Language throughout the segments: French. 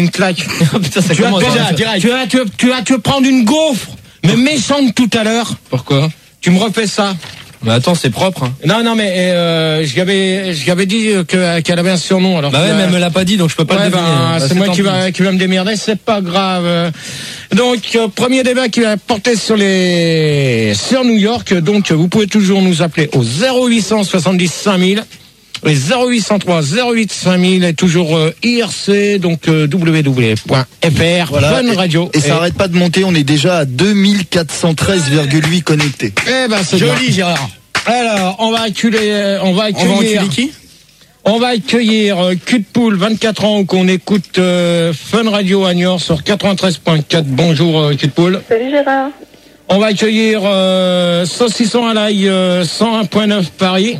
une claque. Putain, ça Tu vas commence déjà, direct. tu vas te prendre une gaufre, mais méchante tout à l'heure. Pourquoi? Tu me refais ça. Mais attends, c'est propre. Hein. Non, mais je lui avais dit qu'elle avait un surnom. Alors Bah ouais, mais elle me l'a pas dit, donc je peux pas le deviner. C'est moi qui va me démerder, c'est pas grave. Donc premier débat qui va porter sur New York. Donc vous pouvez toujours nous appeler au 0800 70 5000. Et 0803 08 5000 est toujours IRC, donc www.fr, voilà, Fun Radio. Et ça arrête pas de monter, on est déjà à 2413,8 connectés. Eh ben c'est joli, bien. Gérard. Alors, on va accueillir qui? On va accueillir Cul de Poule, 24 ans, qu'on écoute Fun Radio à Niort sur 93.4. Bonjour Cul de Poule. Salut Gérard. On va accueillir Saucisson à l'ail, 101.9 Paris.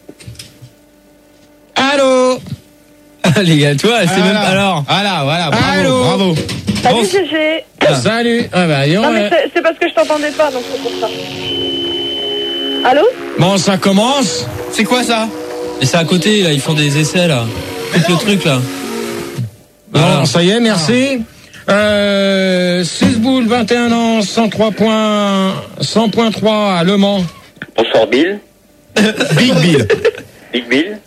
Allô. Les gars, toi, c'est même pas alors. Voilà, Allô. Bravo. Salut GG. Salut. Ah bah, Non mais c'est parce que je t'entendais pas, donc c'est pour ça. Allô? Bon, ça commence. C'est quoi ça? Et c'est à côté, là, ils font des essais, là. Coupe le truc, là. Voilà. Bon, ça y est, merci. Susboul, 21 ans, 100.3 à Le Mans. Bonsoir Bill. Big Bill. Big Bill.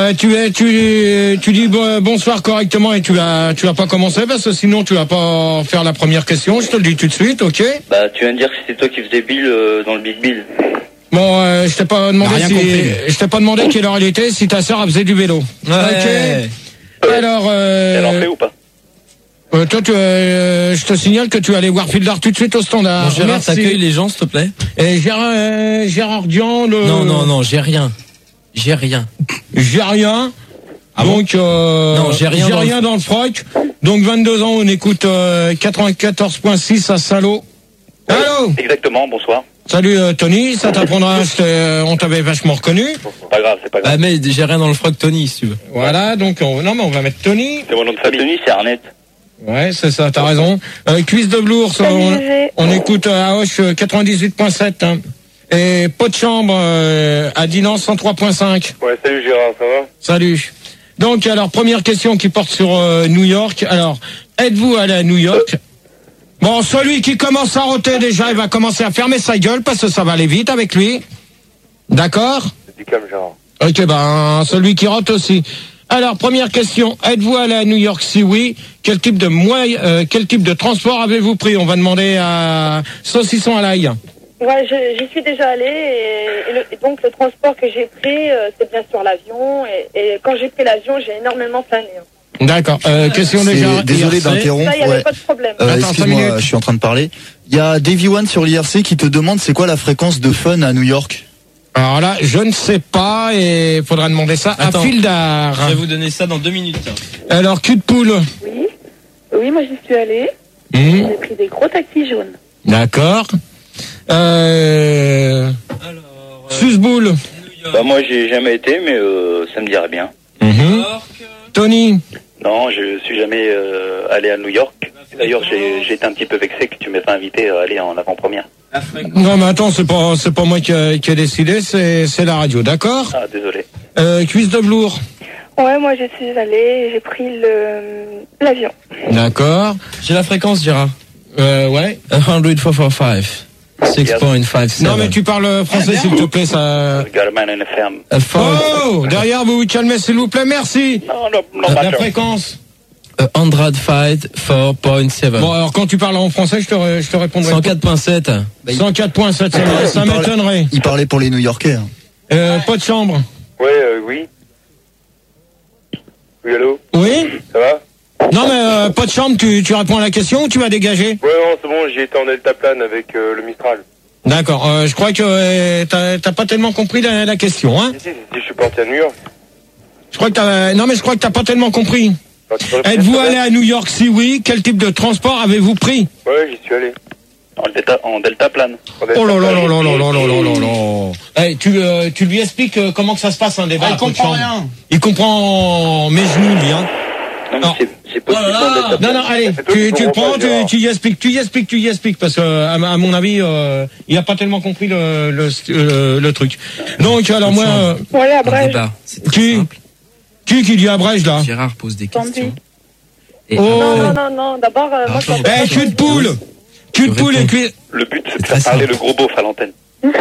Tu dis bonsoir correctement et tu vas pas commencer parce que sinon tu vas pas faire la première question, je te le dis tout de suite, ok? Bah tu viens de dire que c'était toi qui faisais Bill dans le Big Bill. Bon, je t'ai pas demandé quelle heure il était, si ta sœur faisait du vélo. Ouais. Ok. Alors Elle en fait ou pas? toi je te signale que tu vas aller voir Fildar tout de suite au standard. Bon, Gérard, merci. t'accueilles les gens, s'il te plaît. Et Gérard Dian, Non, j'ai rien. J'ai rien. Ah donc non, j'ai rien dans le froc. Donc 22 ans, on écoute 94.6 à Salaud. Allô. Exactement, bonsoir. Salut Tony, ça t'apprendra, on t'avait vachement reconnu. C'est pas grave. Ah mais j'ai rien dans le froc, Tony, si tu veux. Voilà, donc on va mettre Tony. C'est mon nom de famille. Tony, c'est Arnett. Ouais, c'est ça, t'as raison. Cuisse de Blours, on écoute à Auch 98.7. Hein. Et Pot de Chambre à Dinan 103.5. Ouais, salut Gérard, ça va? Salut. Donc alors première question qui porte sur New York. Alors, êtes-vous allé à New York? Bon, celui qui commence à roter déjà, il va commencer à fermer sa gueule parce que ça va aller vite avec lui. D'accord? C'est du calme Gérard. Ok, ben celui qui rote aussi. Alors première question, êtes-vous allé à New York? Si oui, quel type de transport avez-vous pris? On va demander à Saucisson à l'ail. Ouais, j'y suis déjà allée et donc le transport que j'ai pris, c'est bien sûr l'avion et quand j'ai pris l'avion, j'ai énormément plané. D'accord. Question déjà. Désolé d'interrompre. Ça, il n'y avait pas de problème. Attends, 5 minutes. Excuse-moi, je suis en train de parler. Il y a Davy One sur l'IRC qui te demande c'est quoi la fréquence de Fun à New York? Alors là, je ne sais pas et il faudra demander ça à Fildar. Je vais vous donner ça dans 2 minutes. Alors, Cul de Poule. Oui, moi j'y suis allée. J'ai pris des gros taxis jaunes. D'accord. Susboul. Bah moi j'ai jamais été, mais ça me dirait bien. Tony. Non, je suis jamais allé à New York. D'ailleurs, j'ai été un petit peu vexé que tu m'aies pas invité à aller en avant-première. Non mais attends, c'est pas moi qui ai décidé, c'est la radio, d'accord? Ah, désolé. Cuisse de Blours. Ouais, moi j'y suis allée et j'ai pris l'avion. D'accord. J'ai la fréquence, Gérard. Ouais. 104.5. 6.57. Non mais tu parles français s'il te plaît, ça. Garman FM. Oh, derrière vous calmez s'il vous plaît, merci. Non, La fréquence. 105.4.7. Bon alors quand tu parles en français, je te répondrai. 104.7. 104.7, ça m'étonnerait. Il parlait pour les New-Yorkais. Hein. Pas de chambre. Ouais, oui. Oui, allô? Oui. Ça va? Non mais pas de chambre, tu réponds à la question ou tu vas dégager? Ouais, non, c'est bon, j'y étais en deltaplane avec le Mistral. D'accord, je crois que t'as pas tellement compris la question, hein? Si, je suis parti à New York. Je crois que t'as pas tellement compris. Êtes-vous allé à New York? Si oui, quel type de transport avez-vous pris? Ouais, j'y suis allé. En deltaplane. Oh là là là là là là là là là. Hey, tu lui expliques comment que ça se passe un débat. Il comprend rien. Il comprend mes genoux, lui, hein. Non, mais c'est possible en deltaplane. Non, allez, tu le prends, tu y expliques, parce que à mon avis, il a pas tellement compris le truc. Donc alors moi, Ouais, à Brest. C'est très simple. qui dit Abrège là? Gérard pose des questions. Non. D'abord, moi, je Eh, cul de poule. Cul de poule et cuit. Le but, c'est de faire parler le gros beauf à l'antenne.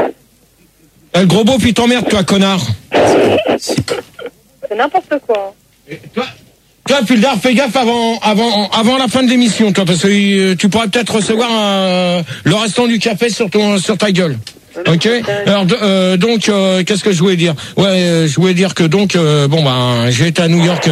Le gros beau, puis t'emmerdes, toi, connard. c'est n'importe quoi. Toi, Fildar, fais gaffe avant la fin de l'émission, toi, parce que tu pourrais peut-être recevoir le restant du café sur ta gueule. Ok. Alors donc qu'est-ce que je voulais dire? Ouais, je voulais dire que donc j'ai été à New York.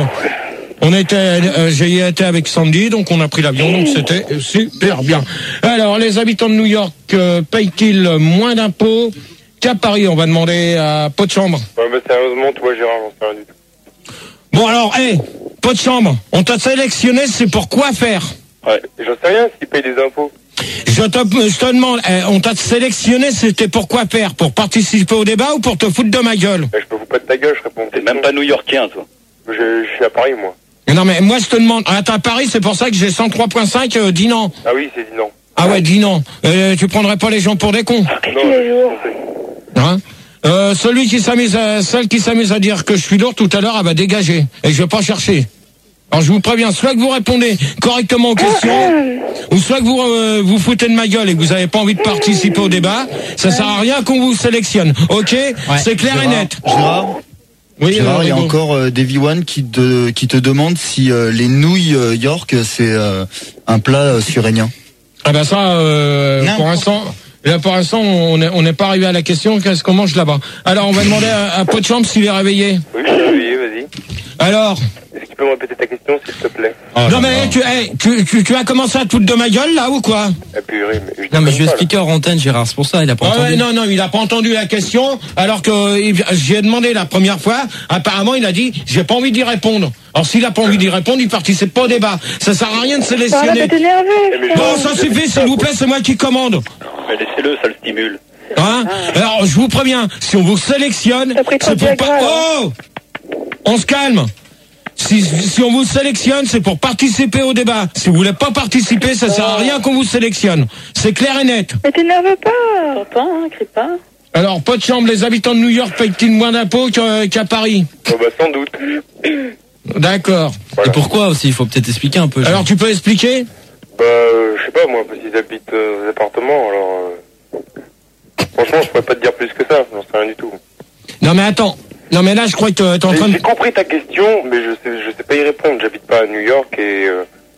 J'ai été avec Sandy, donc on a pris l'avion, donc c'était super bien. Alors les habitants de New York payent-ils moins d'impôts qu'à Paris? On va demander à Pot de Chambre. Ouais, mais sérieusement, toi, Gérard, j'en sais rien du tout. Bon alors, Pot de Chambre, on t'a sélectionné, c'est pour quoi faire? Ouais, j'en sais rien s'ils payent des impôts. Je te demande, on t'a sélectionné, c'était pour quoi faire? Pour participer au débat ou pour te foutre de ma gueule? Je peux vous pas de ta gueule, je réponds. T'es même pas new-yorkien, toi. Je suis à Paris, moi. Non mais moi je te demande, t'es à Paris, c'est pour ça que j'ai 103.5, dis non. Ah oui, c'est dit non. Ah ouais, dis non. Tu prendrais pas les gens pour des cons? Non, les jours. Hein? Celle qui s'amuse à dire que je suis lourd tout à l'heure, elle va dégager. Et je vais pas chercher. Alors je vous préviens, soit que vous répondez correctement aux questions, ou soit que vous foutez de ma gueule et que vous avez pas envie de participer au débat, ça sert à rien qu'on vous sélectionne. Ok? Ouais, c'est clair et net. Gérard, oui, Gérard, il y a encore Davy One qui te demande si les nouilles York c'est un plat surénien. Ah ben ça, pour l'instant, on n'est pas arrivé à la question. Qu'est-ce qu'on mange là-bas? Alors on va demander à Pot de Chambre s'il est réveillé. Oui, je suis réveillé, vas-y. Alors. Est-ce que tu peux me répéter ta question, s'il te plaît? Non mais tu as commencé à te foutre de ma gueule là ou quoi? Non mais je vais expliquer hors antenne, Gérard, c'est pour ça, il a pas entendu. Ouais, non, il a pas entendu la question, alors que j'ai demandé la première fois, apparemment il a dit j'ai pas envie d'y répondre. Alors s'il a pas envie d'y répondre, il participe pas au débat. Ça sert à rien de sélectionner. Bon, ça suffit, s'il vous plaît, c'est moi qui commande. Mais laissez-le, ça le stimule. Hein? Alors je vous préviens, si on vous sélectionne, c'est pour pas... Oh! On se calme. Si on vous sélectionne, c'est pour participer au débat. Si vous voulez pas participer, ça sert à rien qu'on vous sélectionne. C'est clair et net. Mais t'énerve pas. T'entends, hein, crie pas. Alors, Pot de Chambre, les habitants de New York payent-ils moins d'impôts qu'à Paris? Oh bah sans doute. D'accord. Voilà. Et pourquoi aussi? Il faut peut-être expliquer un peu. Alors, tu peux expliquer? Bah, je sais pas, moi, parce qu'ils habitent aux appartements, alors... Franchement, je pourrais pas te dire plus que ça, j'en sais rien du tout. Non mais attends. Non mais là je crois que t'es en train de... J'ai compris ta question, mais je sais pas y répondre. J'habite pas à New York et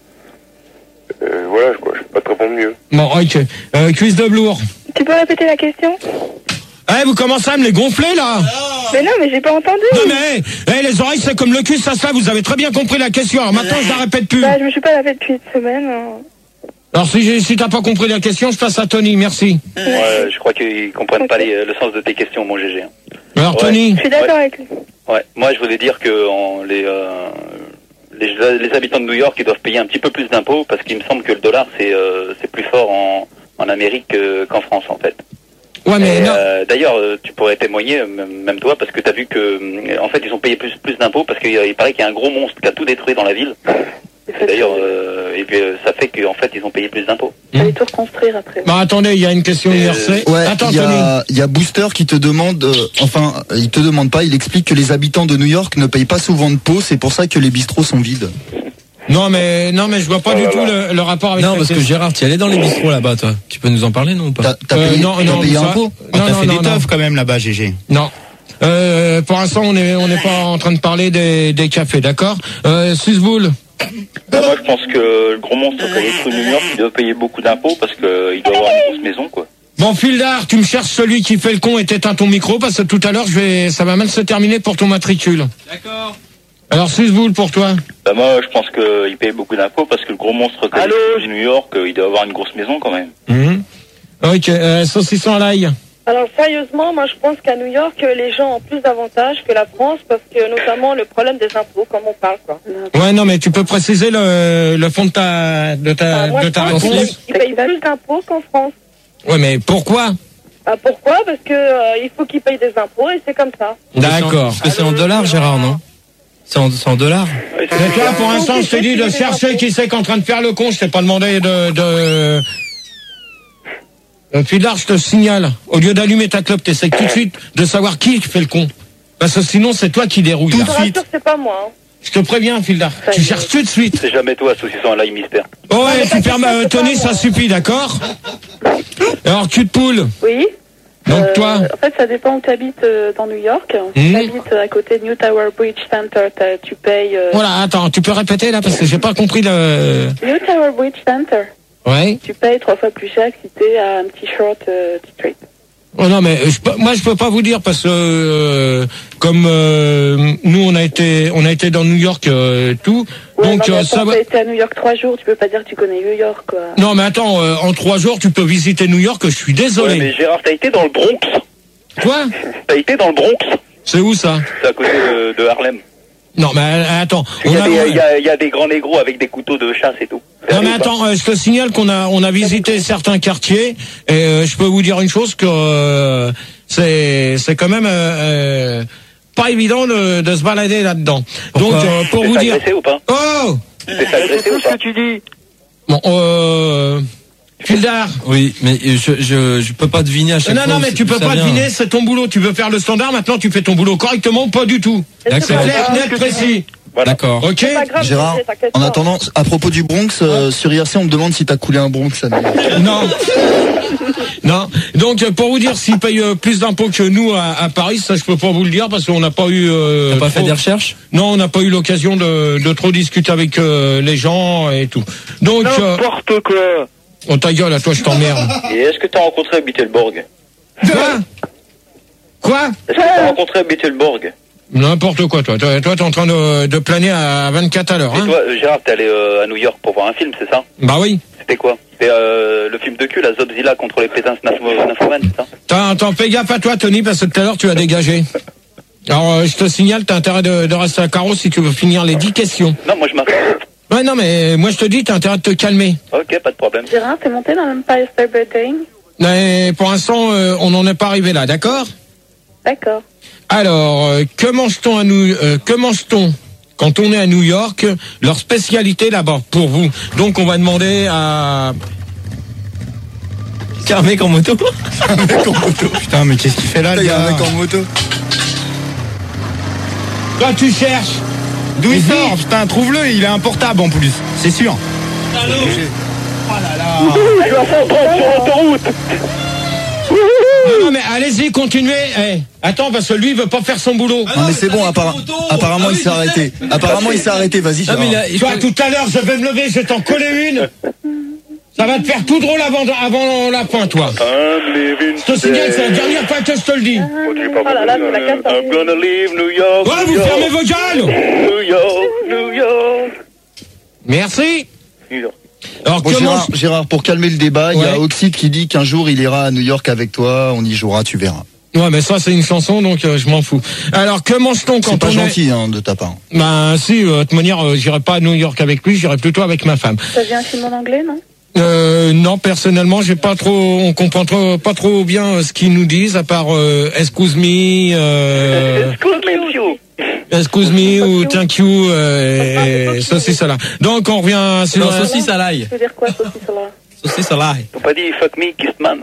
voilà, je peux pas te répondre mieux. Bon, ok. Cuisse de blour. Tu peux répéter la question? Vous commencez à me les gonfler là? Mais non, mais j'ai pas entendu. Non mais, les oreilles c'est comme le cul, ça, vous avez très bien compris la question. Alors maintenant je la répète plus. Bah, je me suis pas lavé depuis une semaine. Alors si t'as pas compris la question, je passe à Tony, merci. Ouais, je crois qu'ils comprennent pas le sens de tes questions, mon GG. Alors Tony. Je suis d'accord avec lui. Ouais, moi je voulais dire que les habitants de New York ils doivent payer un petit peu plus d'impôts parce qu'il me semble que le dollar c'est plus fort en Amérique qu'en France en fait. Ouais mais non. D'ailleurs tu pourrais témoigner même toi parce que t'as vu que en fait ils ont payé plus d'impôts parce qu'il paraît qu'il y a un gros monstre qui a tout détruit dans la ville. D'ailleurs, et puis ça fait qu'en fait ils ont payé plus d'impôts. Il fallait tout reconstruire après. Bah attendez, il y a une question universelle. Ouais, attends, il y a Booster qui te demande, il te demande pas, il explique que les habitants de New York ne payent pas souvent de pots, c'est pour ça que les bistrots sont vides. Non mais je vois pas du tout le rapport avec. Non parce que Gérard, tu y allais dans les bistrots là-bas, toi. Tu peux nous en parler non ou pas? T'as payé, non, payé un pot? T'as fait des teufs quand même là-bas, GG. Non. Pour l'instant, on n'est pas en train de parler des cafés, d'accord? Susboul. Moi, je pense que le gros monstre qui a détruit New York, il doit payer beaucoup d'impôts parce qu'il doit avoir une grosse maison, quoi. Bon, Fildar, tu me cherches celui qui fait le con et t'éteins ton micro parce que tout à l'heure, ça va mal se terminer pour ton matricule. D'accord. Alors, Susboul, pour toi? Bah, moi, je pense qu'il paye beaucoup d'impôts parce que le gros monstre qui a détruit New York, il doit avoir une grosse maison, quand même. Ok, saucisson à l'ail. Alors sérieusement, moi je pense qu'à New York, les gens ont plus d'avantages que la France parce que notamment le problème des impôts, comme on parle quoi. Ouais, non, mais tu peux préciser le fond de ta réponse. Ils payent plus d'impôts qu'en France. Ouais, mais pourquoi? Pourquoi? Parce que il faut qu'ils payent des impôts et c'est comme ça. D'accord. Parce que c'est en dollars, Gérard, non? C'est en dollars. Mais toi, pour l'instant, je t'ai dit de chercher qui c'est qui est en train de faire le con. Je t'ai pas demandé de... Fildar, je te signale, au lieu d'allumer ta clope, t'essayes tout de suite de savoir qui fait le con. Parce que sinon, c'est toi qui dérouille. Je te rassure, c'est pas moi. Je te préviens, Fildar. Tu cherches tout de suite. C'est jamais toi, saucisson à l'ail mystère. Oh ouais, tu permets, Tony, ça suffit, d'accord? Alors, cul de poule. Oui. Donc toi. En fait, ça dépend où tu habites dans New York. Si tu habites à côté de New Tower Bridge Center, tu payes... Voilà, attends, tu peux répéter là parce que j'ai pas compris le... New Tower Bridge Center. Ouais. Tu payes 3 fois plus cher que si t'es à un petit short street. Oh non mais moi je peux pas vous dire parce que comme nous on a été dans New York tout Ouais, donc non, mais attends, ça va. t'as été à New York 3 jours, tu peux pas dire que tu connais New York quoi. Non mais attends en 3 jours tu peux visiter New York, je suis désolé. Ouais, mais Gérard, t'as été dans le Bronx. Quoi? T'as été dans le Bronx. C'est où ça? C'est à côté de Harlem. Non mais attends. Il y a des grands négros avec des couteaux de chasse et tout. Non mais attends, je te signale qu'on a visité certains quartiers et je peux vous dire une chose que c'est quand même pas évident de se balader là-dedans. Donc pour vous dire. Agressé ou pas? Oh. C'est agressé ou pas? Ce que tu dis. Bon Fildar. Oui, mais je peux pas deviner à chaque fois. Non mais tu peux pas deviner, c'est ton boulot. Tu veux faire le standard, maintenant tu fais ton boulot correctement ou pas du tout. D'accord. C'est clair, net, précis. Voilà. D'accord. Ok. C'est pas grave, Gérard, t'inquiète en pas. attendant, à propos du Bronx, sur IRC, on me demande si t'as coulé un Bronx. Non. Non. Donc pour vous dire s'ils payent plus d'impôts que nous à Paris, ça je peux pas vous le dire parce qu'on n'a pas eu. T'as pas fait des recherches? Non, on n'a pas eu l'occasion de trop discuter avec les gens et tout. Donc. N'importe quoi. Oh ta gueule, à toi je t'emmerde. Et est-ce que t'as rencontré Bittelborg? Quoi? Est-ce que t'as rencontré Bittelborg? N'importe quoi, toi. Toi, t'es en train de planer à 24 à l'heure, hein? Et toi, Gérard, t'es allé à New York pour voir un film, c'est ça? Bah oui. C'était quoi? C'était le film de cul, la Zobzilla contre les pétins nymphomanes, c'est ça? Attends, fais gaffe à toi, Tony, parce que tout à l'heure tu as dégagé. Alors, je te signale, t'as intérêt de rester à carreau si tu veux finir les 10 questions. Non, moi je m'attends. Ouais, non, mais moi je te dis, t'as intérêt de te calmer. Ok, pas de problème. Gérard, t'es monté dans l'Empire State Building? Mais pour l'instant, on n'en est pas arrivé là, d'accord? D'accord. Alors, que mange-t-on quand on est à New York? Leur spécialité là-bas, pour vous. Donc, on va demander à... C'est un mec en moto. Un mec en moto. Putain, mais qu'est-ce qu'il fait là, le Il y a un gars? mec en moto. Toi, tu cherches. D'où il sort? Putain, trouve-le, il a un portable en plus. C'est sûr. Allô? Oh là là. Je suis à 130 sur l'autoroute. Non, mais allez-y, continuez. Attends, parce que lui, il veut pas faire son boulot. Non mais c'est bon, apparemment il s'est arrêté. Apparemment il s'est arrêté, vas-y. Ah, mais Gérard. il Toi, tout à l'heure, je vais me lever, je vais t'en coller une. Ça va te faire tout drôle avant la fin, toi. Je te signale, c'est la dernière fois que je te le dis. Oh là là, c'est la casse. I'm gonna leave New York. Ouais, vous fermez vos gueules. New York, New York. Merci. New York. Alors, Bon, comment... Gérard, pour calmer le débat, il y Ouais. a Oxy qui dit qu'un jour il ira à New York avec toi, on y jouera, tu verras. Ouais, mais ça, c'est une chanson, donc je m'en fous. Alors, que mange-t-on quand C'est pas on gentil hein, de ta part. Ben, si, de toute manière, j'irai pas à New York avec lui, j'irai plutôt avec ma femme. Ça vient un film en anglais, non? Non, personnellement, on comprend pas trop bien ce qu'ils nous disent, à part excuse me, excuse me ou thank you, et ceci, cela. Donc, on revient sur... Non, saucisse à l'ail. Tu veux dire quoi, saucisse là? Saucisse à l'ail. T'as pas dit fuck me, kiss man?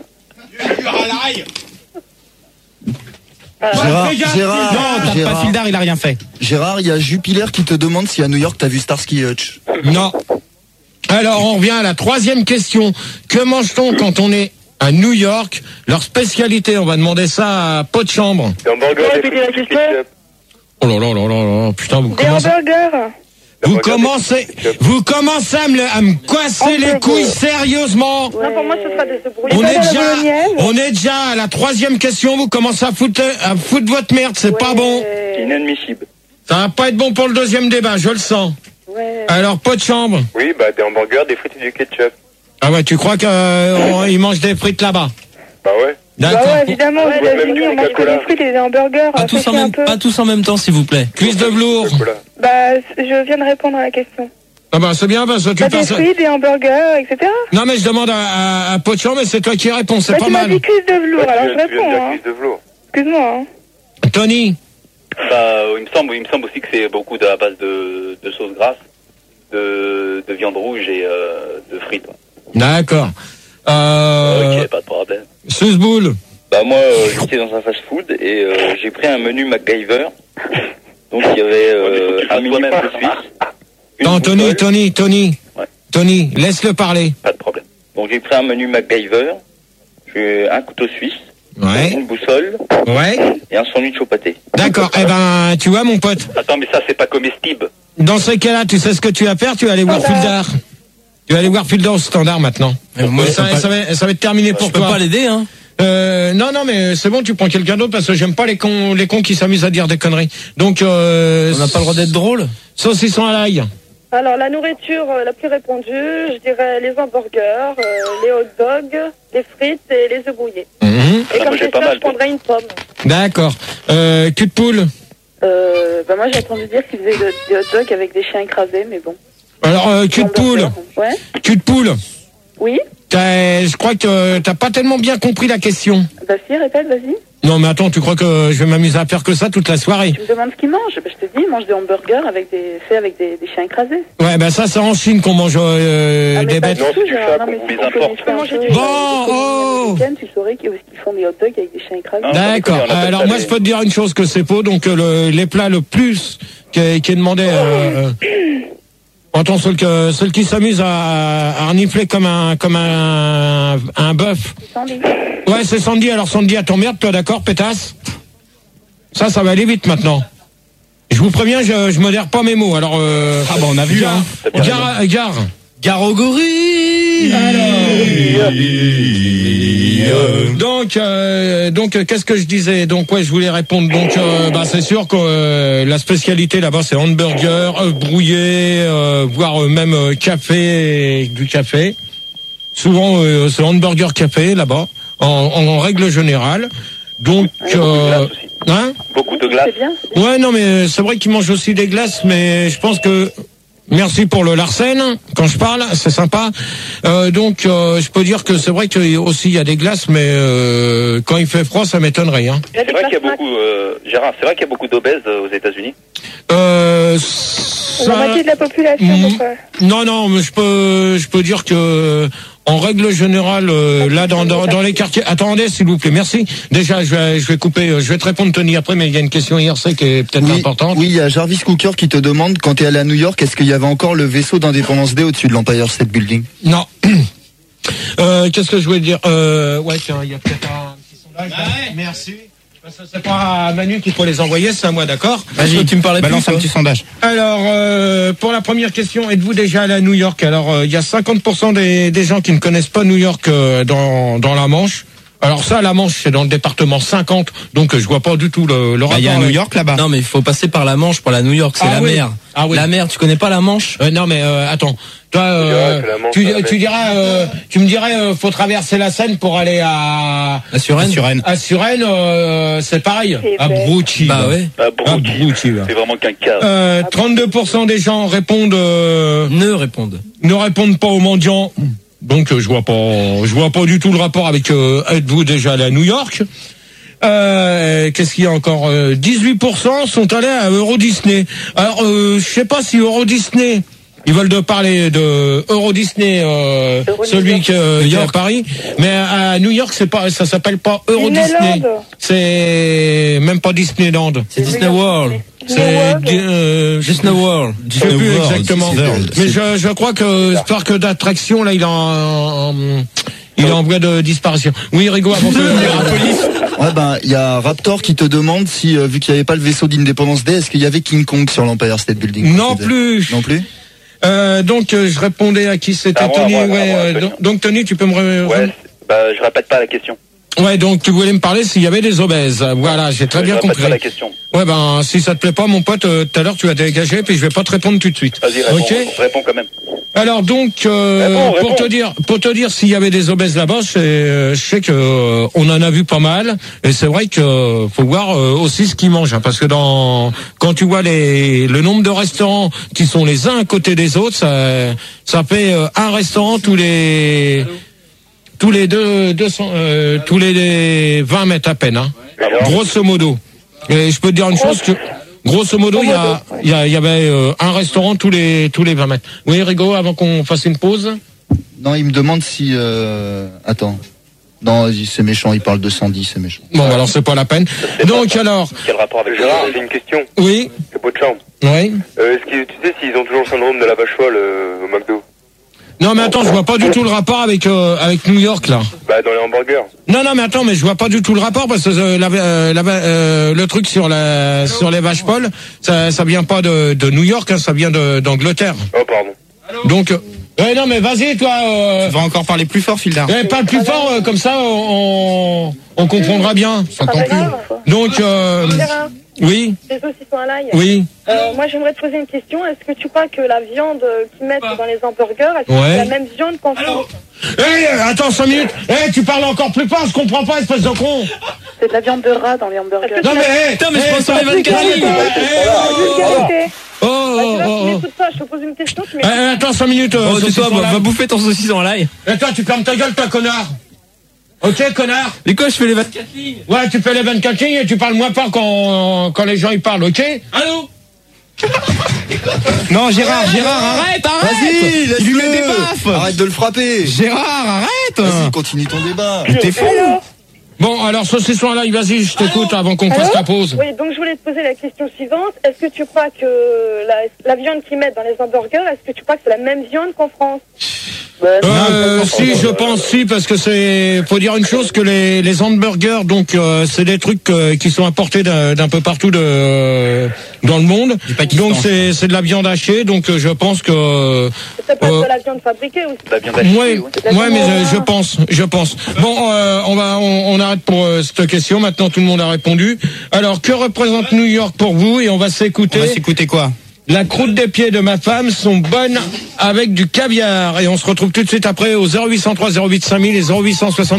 Gérard, Non, t'as pas Fildar, il a rien fait. Gérard, il y a Jupiler qui te demande si à New York t'as vu Starsky Hutch. Non. Alors, on revient à la 3e question. Que mange-t-on quand on est à New York? Leur spécialité, on va demander ça à Pot de Chambre. Des hamburgers, des Répétez la frites, du question. ketchup. Oh là là là là là, putain, vous Des commencez... hamburgers. Vous commencez à me casser les couilles sérieusement. Non, pour moi, ce sera des On est déjà à la 3e question. Vous commencez à foutre votre merde. C'est pas bon. Inadmissible. Ça va pas être bon pour le 2e débat. Je le sens. Ouais. Alors, Pot de Chambre. Oui, bah des hamburgers, des frites et du ketchup. Ah ouais, tu crois qu'ils mangent des frites là-bas? Bah ouais. D'accord. Bah ouais, évidemment, aux États-Unis, on mange que des frites et des hamburgers. Pas tous en même temps, s'il vous plaît. Cuisse de velours. Bah, je viens de répondre à la question. Ah bah c'est bien parce que tu Bah, des passes... frites, des hamburgers, etc. Non mais je demande à Pot de Chambre, mais c'est toi qui réponds, c'est Bah, pas tu m'as mal. dit cuisse de velours, alors je Tu viens de réponds. dire Hein. cuisse de velours. Excuse-moi. Hein. Tony. Bah, il me semble aussi que c'est beaucoup à base de sauce grasse, de viande rouge et de frites. D'accord. Ok, pas de problème. Susboule. Bah moi, j'étais dans un fast-food et j'ai pris un menu MacGyver. Donc il y avait un mini couteau suisse. Non, Tony. Ouais. Tony, laisse-le parler. Pas de problème. Donc j'ai pris un menu MacGyver, j'ai un couteau suisse, Ouais. une boussole Ouais. et un sandwich au pâté. D'accord. Eh ben, tu vois, mon pote. Attends, mais ça, c'est pas comestible. Dans ce cas-là, tu sais ce que tu vas faire. Tu vas aller voir Fieldar. Tu vas aller voir Fieldar au standard maintenant. Moi, ça va être terminé pour je peux toi. pas l'aider, hein. Non, mais c'est bon, tu prends quelqu'un d'autre parce que j'aime pas les cons qui s'amusent à dire des conneries. Donc, On n'a pas le droit d'être drôle. saucisson à l'ail. Alors, la nourriture la plus répandue, je dirais les hamburgers, les hot dogs, les frites et les œufs brouillés. Mhm. Et moi, comme j'ai c'est pas ça, mal, je prendrais une pomme. D'accord. Cul de poule. Moi, j'ai entendu dire qu'ils faisaient des hot dogs avec des chiens écrasés, mais bon. Alors, cul de poule. Ouais. Cul de poule. Oui. Je crois que t'as pas tellement bien compris la question. Bah si, répète, vas-y. Non, mais attends, tu crois que je vais m'amuser à faire que ça toute la soirée? Tu me demandes ce qu'ils mangent. Bah, je te dis, ils mangent des hamburgers faits avec des chiens écrasés. Ouais, ben ça, c'est en Chine qu'on mange des bêtes. Non, si tu fais un mais coup, si les on importes. peut manger du Bon, tu saurais qu'ils font des hot dogs avec des chiens écrasés. D'accord. on appelle Alors ça moi, les- je peux te dire une chose que c'est faux. Donc les plats le plus qui est demandé. Attends, ceux qui s'amusent à renifler comme un bœuf. Ouais, c'est Sandy. Alors Sandy, à ton merde, toi, d'accord, pétasse? Ça va aller vite maintenant. Je vous préviens, je modère pas mes mots. Alors, Ah bah on a vu, hein. Gare. Garogori. Donc, qu'est-ce que je disais? Donc, ouais, je voulais répondre. Donc, c'est sûr que la spécialité là-bas, c'est hamburger, œufs brouillés, voire même café, du café. Souvent, c'est hamburger café là-bas, en règle générale. Donc, hein? Beaucoup de glace. C'est bien. Ouais, non, mais c'est vrai qu'ils mangent aussi des glaces, mais je pense que... Merci pour le Larsen, quand je parle, c'est sympa. Je peux dire que c'est vrai qu'il aussi il y a des glaces, mais quand il fait froid, ça m'étonnerait. Hein. C'est vrai qu'il y a beaucoup, Gérard, c'est vrai qu'il y a beaucoup d'obèses aux États-Unis. La moitié de la population, à peu près. Non, mais je peux dire que en règle générale, là dans les quartiers. Attendez, s'il vous plaît, merci. Déjà, je vais couper. Je vais te répondre, Tony, après, mais il y a une question IRC qui est peut-être importante. Oui, il y a Jarvis Cooker qui te demande, quand tu es allé à New York, est-ce qu'il y avait encore le vaisseau d'Independence Day au-dessus de l'Empire State Building? Non. Qu'est-ce que je voulais dire? Ouais, tiens, il y a peut-être un petit sondage. Ouais. Merci. Parce que c'est pas à Manu qu'il faut les envoyer, c'est à moi, d'accord? Vas-y, tu me parlais Balance plus, un petit sondage. Alors, pour la première question, êtes-vous déjà allé à New York? Alors, il y a 50% des gens qui ne connaissent pas New York dans la Manche. Alors ça, la Manche, c'est dans le département 50, donc je vois pas du tout le rapport. Il y a New York là-bas. Non, mais il faut passer par la Manche pour la New York, c'est Ah la oui. mer. Ah oui. La mer, tu connais pas la Manche? Non, mais attends. Toi, tu me dirais, faut traverser la Seine pour aller à Suresnes. À Suresnes, c'est pareil. C'est À vrai. Brouchy. Bah ouais. Brouchy. C'est vraiment qu'un cas. 32% des gens répondent Ne répondent. ne répondent pas aux mendiants. Donc je vois pas du tout le rapport avec êtes-vous déjà allé à New York? Qu'est-ce qu'il y a encore? 18% sont allés à Euro Disney. Alors je sais pas si Euro Disney, ils veulent de parler de Euro Disney, celui qui est à Paris, mais à New York ça s'appelle pas Euro Disneyland. Disney, c'est même pas Disneyland. C'est Disney World. C'est Disney World. je sais plus exactement. Disney World. Mais je crois que ce parc d'attraction là, il est en voie de disparition. Oui, Rigo, avant que la police. Ouais, il y a Raptor qui te demande si, vu qu'il n'y avait pas le vaisseau d'Independence Day, est-ce qu'il y avait King Kong sur l'Empire State Building? Non plus. Non plus? Je répondais à qui c'était? À moi, Tony. à moi, Ouais. à moi, Donc Tony, tu peux me. Ouais, je répète pas la question. Ouais, donc tu voulais me parler s'il y avait des obèses. Voilà, j'ai très bien Je répète compris. pas la question. Ouais, si ça te plaît pas, mon pote, tout à l'heure tu vas dégager, puis je vais pas te répondre tout de suite. Vas-y, réponds, Ok. réponds quand même. Alors donc, Réponds. pour te dire s'il y avait des obèses là-bas, je sais que on en a vu pas mal, et c'est vrai que faut voir aussi ce qu'ils mangent, hein, parce que quand tu vois le nombre de restaurants qui sont les uns à côté des autres, ça fait un restaurant tous les 20 mètres à peine, hein. Grosso modo. Et je peux te dire une chose que grosso modo, il y avait un restaurant tous les 20 mètres. Oui, Rigo, avant qu'on fasse une pause. Non, il me demande si... Attends. Non, c'est méchant, il parle de 110, c'est méchant. Bon, alors c'est pas la peine. Donc alors, Quel rapport avec Gérard, j'ai une question. oui, C'est beau de charme. oui. Est-ce que tu sais s'ils ont toujours le syndrome de la vache folle au McDo? Non mais attends, je vois pas du tout le rapport avec avec New York là. Bah dans les hamburgers. Non mais attends, mais je vois pas du tout le rapport parce que le truc sur les vaches folles, ça vient pas de New York, hein, ça vient d'Angleterre. Oh pardon. Donc non mais vas-y toi. Tu vas encore parler plus fort, Fildar. Parle plus fort, comme ça on comprendra bien. Donc Gérard, oui, les saucissons à l'ail. oui. Moi, j'aimerais te poser une question. Est-ce que tu crois que la viande qu'ils mettent dans les hamburgers, est-ce que Ouais. c'est la même viande qu'en France? Attends 5 minutes. Tu parles encore plus fort, je comprends pas, espèce de con. C'est de la viande de rat dans les hamburgers. Non mais Putain, mais je pense sur les 24 lignes. Tu m'écoutes pas, je te pose une question, tu m'écoutes. Attends 5 minutes. Oh, tais-toi, saucisson va l'ail. bouffer ton saucisson à l'ail. Attends, tu fermes ta gueule, toi, connard. Ok, connard. Mais quoi, je fais les 24 lignes? Ouais, tu fais les 24 lignes et tu parles moins fort quand les gens ils parlent, ok? Allô? Non, Gérard, arrête. Vas-y, Il lui met des laisse-le. baffes. Arrête de le frapper. Gérard, arrête. Vas-y, continue ton débat. T'es fou. Allô? Bon, alors, saucisson à l'ail, vas-y, je t'écoute avant qu'on fasse la pause. Oui, donc je voulais te poser la question suivante. Est-ce que tu crois que la viande qu'ils mettent dans les hamburgers, est-ce que tu crois que c'est la même viande qu'en France? Si, je pense si, parce que faut dire une chose, que les hamburgers, donc, c'est des trucs qui sont importés d'un peu partout dans le monde. Donc c'est de la viande hachée, donc je pense que. C'est pas de la viande fabriquée aussi. La viande hachée, Ouais, mais je pense. Bon, on arrête pour cette question. Maintenant, tout le monde a répondu. Alors, que représente New York pour vous? Et on va s'écouter. On va s'écouter quoi? La croûte des pieds de ma femme sont bonnes avec du caviar. Et on se retrouve tout de suite après au 0803 08 5000 et 0860.